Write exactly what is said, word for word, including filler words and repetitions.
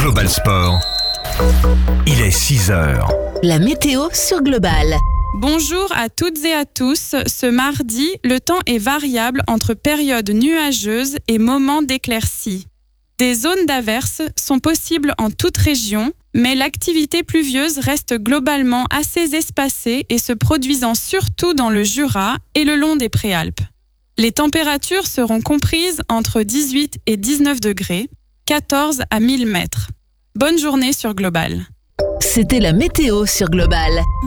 Global Sport. Il est six heures. La météo sur Global. Bonjour à toutes et à tous. Ce mardi, le temps est variable entre périodes nuageuses et moments d'éclaircie. Des zones d'averses sont possibles en toute région, mais l'activité pluvieuse reste globalement assez espacée et se produisant surtout dans le Jura et le long des Préalpes. Les températures seront comprises entre dix-huit et dix-neuf degrés, quatorze à mille mètres. Bonne journée sur Global. C'était la météo sur Global.